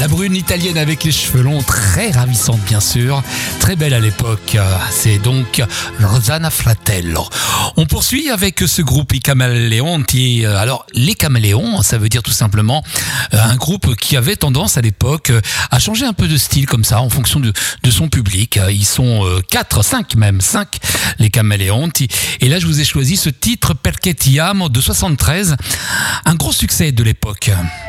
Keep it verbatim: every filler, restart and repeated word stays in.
La brune italienne avec les cheveux longs, très ravissante bien sûr, très belle à l'époque. C'est donc Rosanna Fratello. On poursuit avec ce groupe I Camaleonti. Alors les Caméléons, ça veut dire tout simplement un groupe qui avait tendance à l'époque à changer un peu de style comme ça en fonction de, de son public. Ils sont quatre, cinq même, cinq les Caméléonti. Et là je vous ai choisi ce titre Perché ti amo de soixante-treize, un gros succès de l'époque.